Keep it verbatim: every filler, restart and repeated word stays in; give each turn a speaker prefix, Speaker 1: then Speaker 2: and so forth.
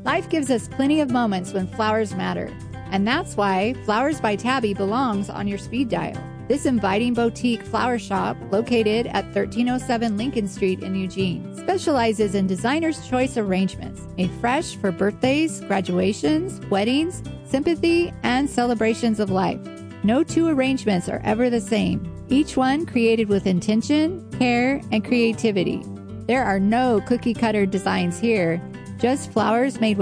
Speaker 1: Life gives us plenty of moments when flowers matter, and that's why Flowers by Tabby belongs on your speed dial. This inviting boutique flower shop, located at thirteen oh seven Lincoln Street in Eugene, specializes in designer's choice arrangements made fresh for birthdays, graduations, weddings, sympathy, and celebrations of life. No two arrangements are ever the same, each one created with intention, care, and creativity. There are no cookie-cutter designs here, just flowers made with